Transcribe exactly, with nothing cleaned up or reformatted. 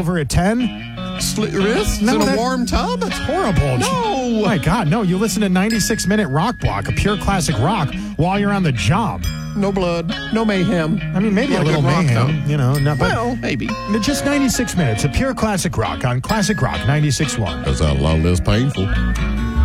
over at ten? Slit your wrists No, in a that- warm tub? That's horrible. No. My God, no. You listen to ninety-six minute Rock Block, a pure classic rock, while you're on the job. No blood, no mayhem. I mean, maybe Not a little good rock, mayhem, though. you know. Not, but Well, maybe. just ninety-six minutes, a pure classic rock on Classic Rock ninety-six point one. Because how long is painful?